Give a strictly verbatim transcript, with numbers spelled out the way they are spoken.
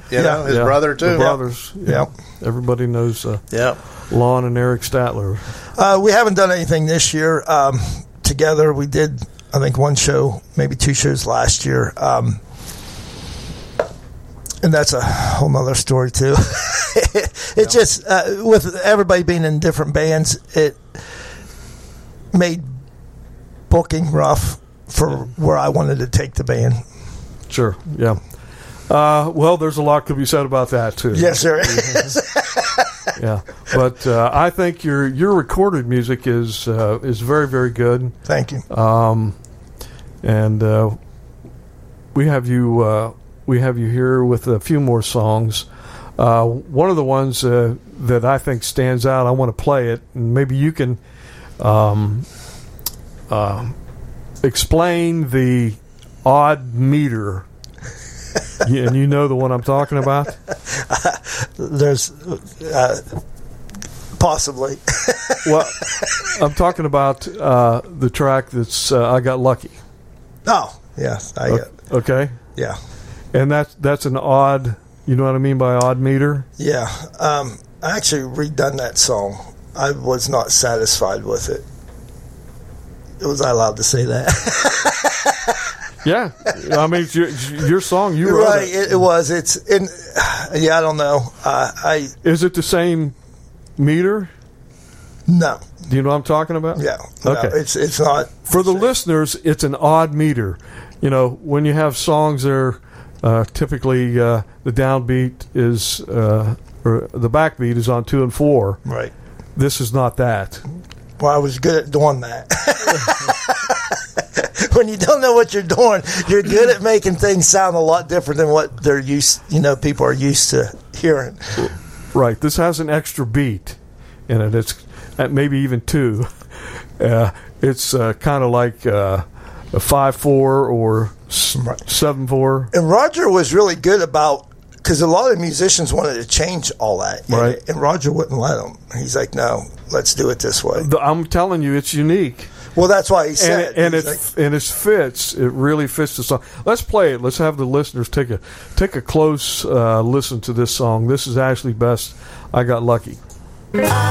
You know, his yeah. brother too. The brothers. Yeah. Yeah. Everybody knows uh, Yeah. Lon and Eric Statler. Uh, we haven't done anything this year um, together. We did, I think, one show, maybe two shows last year. Um, and that's a whole nother story, too. It yeah. just, uh, with everybody being in different bands, it made booking rough for yeah. where I wanted to take the band. Sure, yeah. Uh, well, there's a lot could be said about that, too. Yes, there is. Yeah, but uh, I think your your recorded music is uh, is very, very good. Thank you. Um, and uh, we have you uh, we have you here with a few more songs. Uh, one of the ones uh, that I think stands out, I want to play it, and maybe you can um, uh, explain the odd meter. Yeah, and you know the one I'm talking about? Uh, there's uh, possibly. Well, I'm talking about uh, the track that's uh, I Got Lucky. Oh, yes. I o- got, okay. Yeah. And that's, that's an odd, you know what I mean by odd meter? Yeah. Um, I actually redone that song. I was not satisfied with it. Was I allowed to say that? Yeah, I mean, it's your, your song. You wrote right, it. it. It was. It's in. Yeah, I don't know. Uh, I Is it the same meter? no. Do you know what I'm talking about? Yeah. No, Okay. It's it's not. For the listeners, it's an odd meter. You know, when you have songs that are uh, typically uh, the downbeat is uh, or the backbeat is on two and four. Right. This is not that. Well, I was good at doing that. When you don't know what you're doing, you're good at making things sound a lot different than what they're used. You know, people are used to hearing. Right. This has an extra beat in it. It's at maybe even two. Uh, it's uh, kind of like uh, a five four or seven four. And Roger was really good about, because a lot of musicians wanted to change all that, right? And, and Roger wouldn't let them. He's like, "No, let's do it this way." I'm telling you, it's unique. Well, that's why he said, and, and it like, and it fits. It really fits the song. Let's play it. Let's have the listeners take a take a close uh, listen to this song. This is Ashley Best. I Got Lucky.